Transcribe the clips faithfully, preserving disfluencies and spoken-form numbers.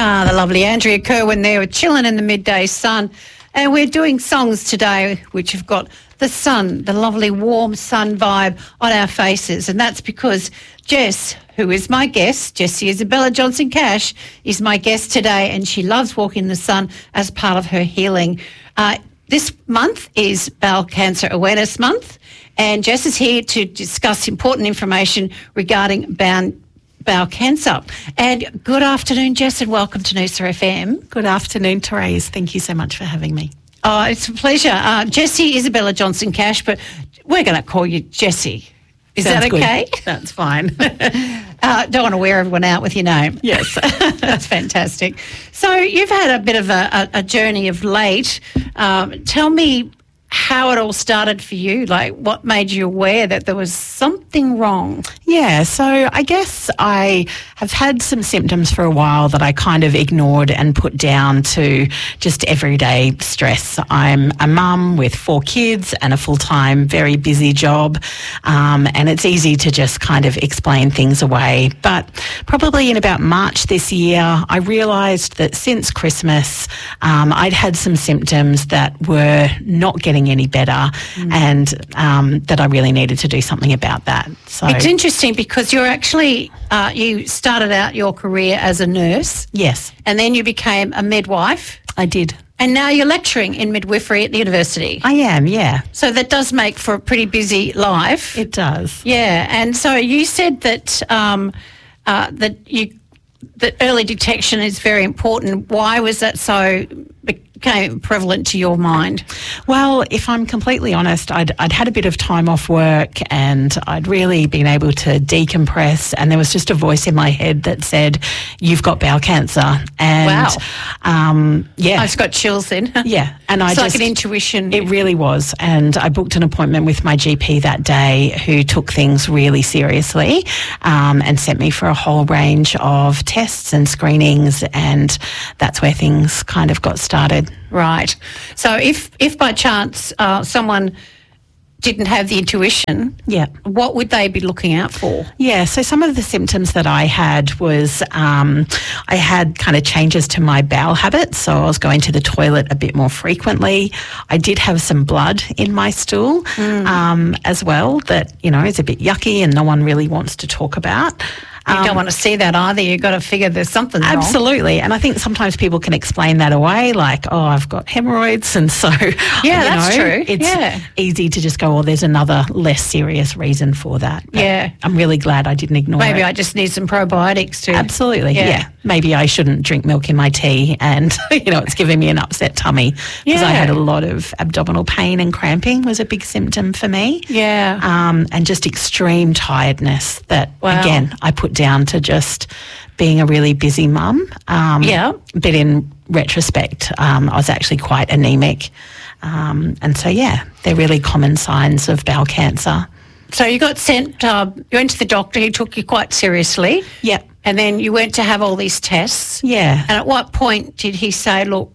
Ah, the lovely Andrea Kerwin there. We're chilling in the midday sun. And we're doing songs today which have got the sun, the lovely warm sun vibe on our faces. And that's because Jess, who is my guest, Jessie Isabella Johnson-Cash, is my guest today, and she loves walking in the sun as part of her healing. Uh, this month is Bowel Cancer Awareness Month, and Jess is here to discuss important information regarding bowel bowel cancer. And good afternoon, Jess, and welcome to Noosa F M. Good afternoon, Therese. Thank you so much for having me. Oh, it's a pleasure. Uh, Jessie Isabella Johnson-Cash, but we're going to call you Jessie. Is Sounds that okay? Good. That's fine. uh, don't want to wear everyone out with your name. Yes. That's fantastic. So you've had a bit of a, a, a journey of late. Um, tell me how it all started for you, like what made you aware that there was something wrong? Yeah, so I guess I have had some symptoms for a while that I kind of ignored and put down to just everyday stress. I'm a mum with four kids and a full-time, very busy job, um, and it's easy to just kind of explain things away. But probably in about March this year, I realised that since Christmas, um, I'd had some symptoms that were not getting any better, mm. and um, that I really needed to do something about that. So it's interesting because you're actually uh, you started out your career as a nurse, yes, and then you became a midwife. I did, and now you're lecturing in midwifery at the university. I am, yeah. So that does make for a pretty busy life. It does, yeah. And so you said that um, uh, that you that early detection is very important. Why was that so became prevalent to your mind? Well, if I'm completely honest, I'd, I'd had a bit of time off work and I'd really been able to decompress, and there was just a voice in my head that said, you've got bowel cancer. And wow. Um, yeah. I just got chills then. Yeah. And it's I like just, an intuition. It really was. And I booked an appointment with my G P that day, who took things really seriously, um, and sent me for a whole range of tests and screenings, and that's where things kind of got started. Right. So if if by chance uh, someone didn't have the intuition, yeah, what would they be looking out for? Yeah, so some of the symptoms that I had was um, I had kind of changes to my bowel habits, so I was going to the toilet a bit more frequently. I did have some blood in my stool mm. um, as well that, you know, is a bit yucky and no one really wants to talk about. You Um, don't want to see that either. You've got to figure there's something wrong. Absolutely. And I think sometimes people can explain that away, like, oh, I've got hemorrhoids. And so, yeah, you that's know, true. It's yeah. easy to just go, oh, there's another less serious reason for that. But yeah. I'm really glad I didn't ignore Maybe it. I just need some probiotics too. Absolutely. Yeah. yeah. Maybe I shouldn't drink milk in my tea, and, you know, it's giving me an upset tummy because yeah. I had a lot of abdominal pain, and cramping was a big symptom for me. Yeah. Um, and just extreme tiredness that, wow. again, I put down to just being a really busy mum. Um, yeah. But in retrospect, um, I was actually quite anemic. Um, and so, yeah, they're really common signs of bowel cancer. So you got sent, uh, you went to the doctor, he took you quite seriously. Yep. And then you went to have all these tests. Yeah. And at what point did he say, look,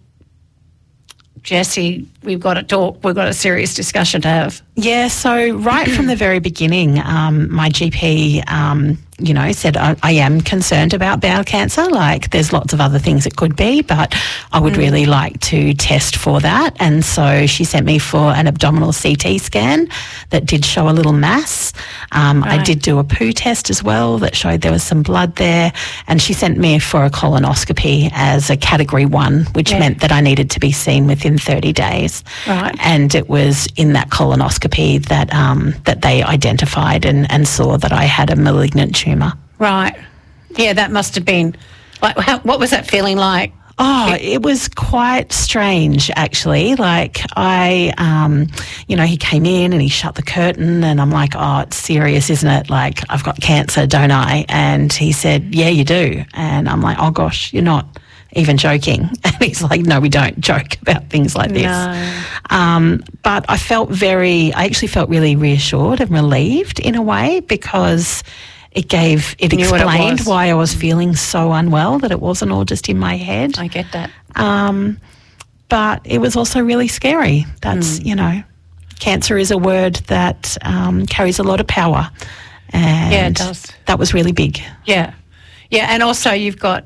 Jessie, we've got to talk, we've got a serious discussion to have? Yeah, so right from the very beginning, um, my G P, um, you know, said I, I am concerned about bowel cancer. Like, there's lots of other things it could be, but I would mm. really like to test for that. And so she sent me for an abdominal C T scan that did show a little mass. Um, right. I did do a poo test as well that showed there was some blood there. And she sent me for a colonoscopy as a category one, which yeah. meant that I needed to be seen within thirty days. Right. And it was in that colonoscopy that um, that they identified and, and saw that I had a malignant tumour. Right. Yeah, that must have been, like, how, what was that feeling like? Oh, it was quite strange, actually. Like, I, um, you know, he came in and he shut the curtain, and I'm like, oh, it's serious, isn't it? Like, I've got cancer, don't I? And he said, yeah, you do. And I'm like, oh, gosh, you're not even joking. And he's like, no, we don't joke about things like this. No. Um, but I felt very, I actually felt really reassured and relieved in a way, because it gave, it explained it why I was feeling so unwell, that it wasn't all just in my head. I get that. Um, but it was also really scary. That's, mm. you know, cancer is a word that um, carries a lot of power. And yeah, it does. That was really big. Yeah. Yeah, and also you've got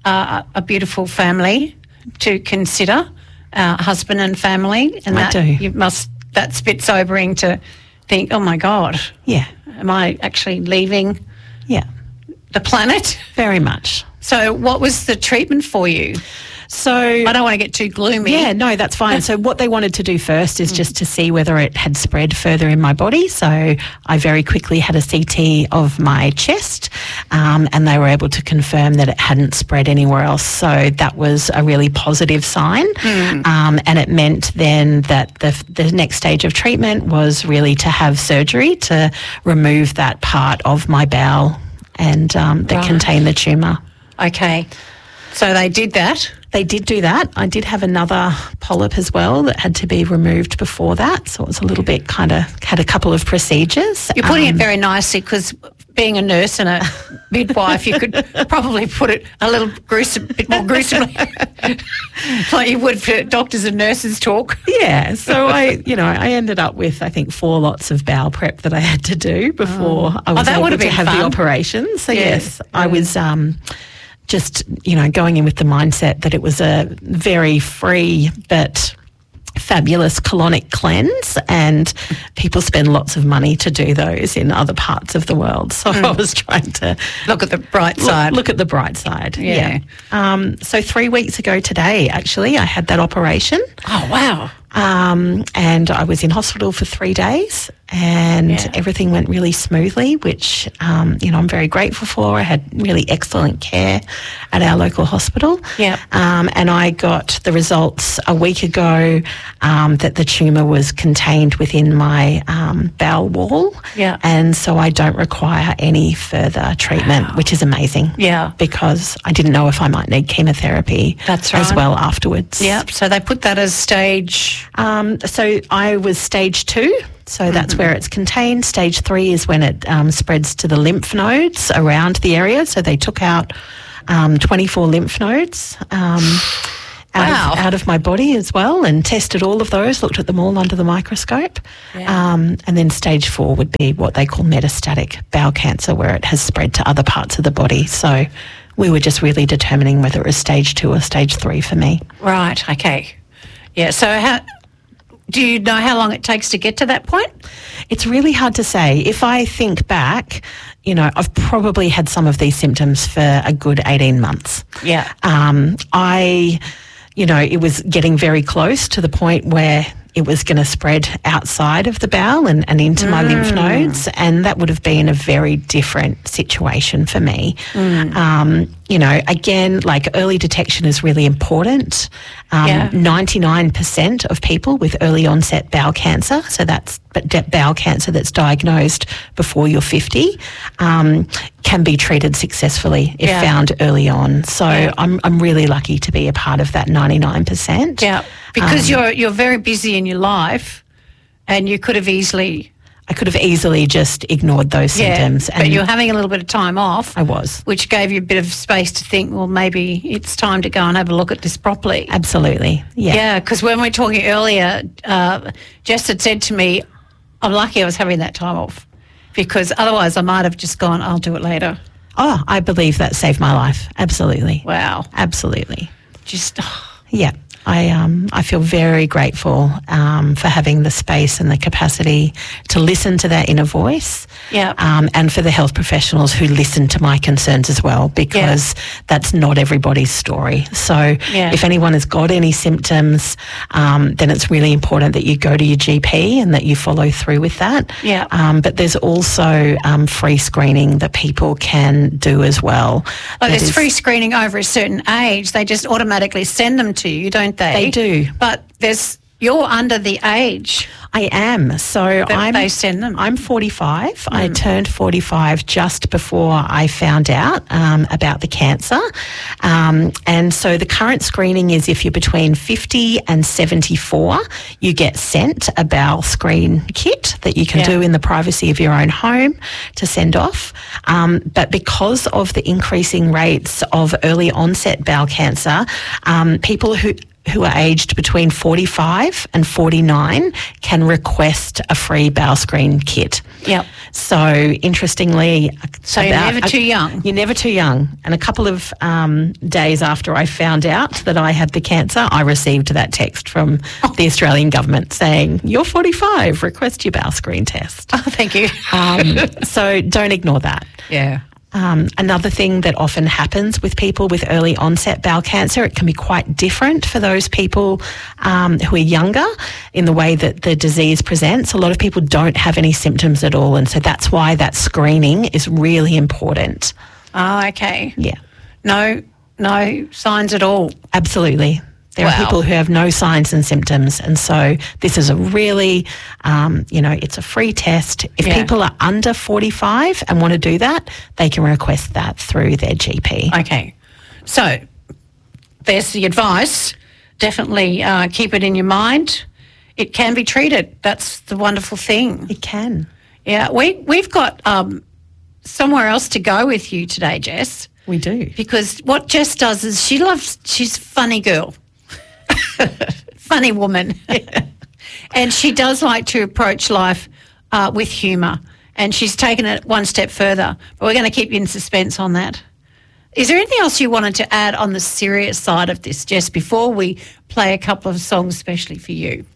uh, a beautiful family to consider, uh, husband and family, and I that do. you must. That's a bit sobering to think. Oh my God, Yeah, am I actually leaving yeah, the planet? very much. So, what was the treatment for you? So I don't want to get too gloomy. Yeah, no, that's fine. So what they wanted to do first is just to see whether it had spread further in my body. So I very quickly had a C T of my chest, um, and they were able to confirm that it hadn't spread anywhere else. So that was a really positive sign. Mm. Um, and it meant then that the, the next stage of treatment was really to have surgery to remove that part of my bowel and um, that Right. contained the tumour. Okay. So they did that. They did do that. I did have another polyp as well that had to be removed before that. So it was a little bit kind of, had a couple of procedures. You're putting Um, it very nicely because being a nurse and a midwife, you could probably put it a little gruesome, bit more gruesomely, like you would for doctors and nurses talk. Yeah. So I, you know, I ended up with, I think, four lots of bowel prep that I had to do before I was that able would have to been have fun. the operation. So Yeah. yes, I was um, just, you know, going in with the mindset that it was a very free but fabulous colonic cleanse, and people spend lots of money to do those in other parts of the world. So I was trying to Look at the bright look, side. look at the bright side. Yeah. Um, so three weeks ago today, actually, I had that operation. Oh, wow. Um, and I was in hospital for three days and Yeah. everything went really smoothly, which, um, you know, I'm very grateful for. I had really excellent care at our local hospital. Yeah. Um, and I got the results a week ago um, that the tumour was contained within my um, bowel wall. Yeah. And so I don't require any further treatment, Wow. which is amazing. Yeah. Because I didn't know if I might need chemotherapy That's as right. well afterwards. Yep. So they put that as stage. Um, so I was stage two, so that's where it's contained. Stage three is when it um, spreads to the lymph nodes around the area. So they took out um, twenty-four lymph nodes um, out, Wow. of, out of my body as well, and tested all of those, looked at them all under the microscope. Yeah. Um, and then stage four would be what they call metastatic bowel cancer, where it has spread to other parts of the body. So we were just really determining whether it was stage two or stage three for me. Right. Okay. Yeah. So how do you know how long it takes to get to that point? It's really hard to say. If I think back, you know, I've probably had some of these symptoms for a good eighteen months. Yeah. Um, I, you know, it was getting very close to the point where it was going to spread outside of the bowel and, and into my lymph nodes, and that would have been a very different situation for me. Um, you know, again, like early detection is really important. Um, Yeah. ninety-nine percent of people with early onset bowel cancer, so that's but de- bowel cancer that's diagnosed before you're fifty, um, can be treated successfully if Yeah. found early on. So Yeah. I'm I'm really lucky to be a part of that ninety-nine percent. Yeah. Because Um, you're you're very busy in your life, and you could have easily I could have easily just ignored those symptoms. Yeah, but you're having a little bit of time off. I was. Which gave you a bit of space to think, well, maybe it's time to go and have a look at this properly. Absolutely. Yeah. Yeah, because when we were talking earlier, uh, Jess had said to me, I'm lucky I was having that time off, because otherwise I might have just gone, I'll do it later. Oh, I believe that saved my life. Absolutely. Wow. Absolutely. Just, Yeah. I um I feel very grateful um, for having the space and the capacity to listen to that inner voice. Yeah. Um, and for the health professionals who listen to my concerns as well, because that's not everybody's story. So Yeah. if anyone has got any symptoms, um, then it's really important that you go to your G P and that you follow through with that. Yeah. Um, but there's also um, free screening that people can do as well. But That there's is- free screening over a certain age. They just automatically send them to you, don't they? They do. But there's you're under the age. I am. So I'm. they send them. I'm forty-five. I turned forty-five just before I found out um, about the cancer, um, and so the current screening is if you're between fifty and seventy-four, you get sent a bowel screen kit that you can Yeah. do in the privacy of your own home to send off. Um, but because of the increasing rates of early onset bowel cancer, um, people who who are aged between forty-five and forty-nine can request a free bowel screen kit. Yep. So interestingly, so you're never too young. You're never too young. And a couple of um, days after I found out that I had the cancer, I received that text from oh. the Australian government saying, "You're forty-five, request your bowel screen test." Oh, thank you. um, so don't ignore that. Yeah. Um, another thing that often happens with people with early onset bowel cancer, it can be quite different for those people um, who are younger in the way that the disease presents. A lot of people don't have any symptoms at all, and so that's why that screening is really important. Oh, okay. Yeah. No, no signs at all? Absolutely. There wow. are people who have no signs and symptoms, and so this is a really, um, you know, it's a free test. If yeah. people are under forty-five and want to do that, they can request that through their G P. Okay. So there's the advice. Definitely uh, keep it in your mind. It can be treated. That's the wonderful thing. It can. Yeah. We, we've got um, somewhere else to go with you today, Jess. We do. Because what Jess does is she loves, she's a funny girl. Funny woman. And she does like to approach life uh, with humour, and she's taken it one step further, but we're going to keep you in suspense on that. Is there anything else you wanted to add on the serious side of this, Jess, before we play a couple of songs especially for you?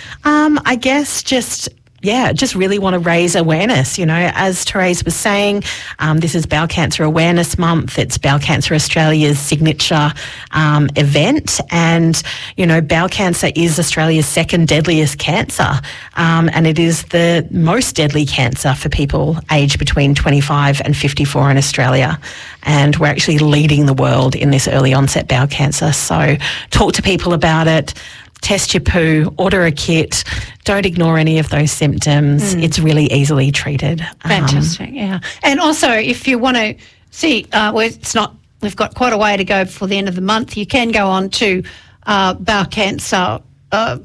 Um, I guess just... Yeah, just really want to raise awareness. You know, as Therese was saying, um, this is Bowel Cancer Awareness Month. It's Bowel Cancer Australia's signature um, event. And, you know, bowel cancer is Australia's second deadliest cancer. Um, and it is the most deadly cancer for people aged between twenty-five and fifty-four in Australia. And we're actually leading the world in this early onset bowel cancer. So talk to people about it. Test your poo, order a kit, don't ignore any of those symptoms. Mm. It's really easily treated. Fantastic, um, yeah. And also, if you want to see, uh, well, it's not, we've got quite a way to go before the end of the month, you can go on to uh, Bowel Cancer uh,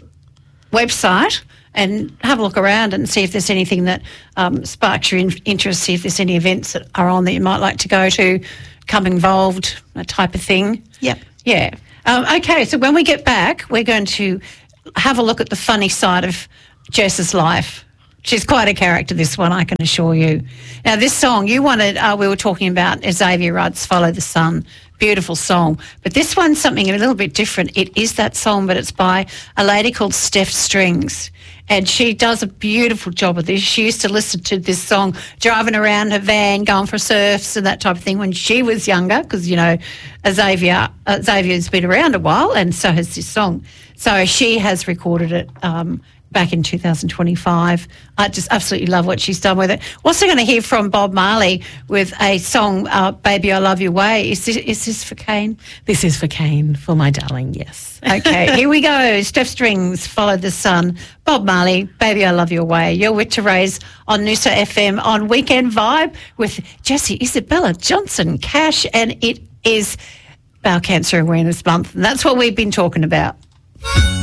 website and have a look around and see if there's anything that um, sparks your in- interest, see if there's any events that are on that you might like to go to, become involved, that type of thing. Yep. Yeah. Um, okay, so when we get back, we're going to have a look at the funny side of Jess's life. She's quite a character, this one, I can assure you. Now, this song, you wanted, uh, we were talking about Xavier Rudd's Follow the Sun. Beautiful song. But this one's something a little bit different. It is that song, but it's by a lady called Steph Strings. And she does a beautiful job of this. She used to listen to this song driving around her van, going for surfs and that type of thing when she was younger, because, you know, Xavier, uh, Xavier's been around a while, and so has this song. So she has recorded it um, back in two thousand twenty-five. I just absolutely love what she's done with it. We're also going to hear from Bob Marley with a song, uh, Baby I Love Your Way. Is this, is this for Kane? This is for Kane, for my darling, yes. Okay, here we go. Steph Strings, Follow the Sun. Bob Marley, Baby I Love Your Way. You're with Therese on Noosa F M on Weekend Vibe with Jessie Isabella Johnson Cash, and it is Bowel Cancer Awareness Month, and that's what we've been talking about.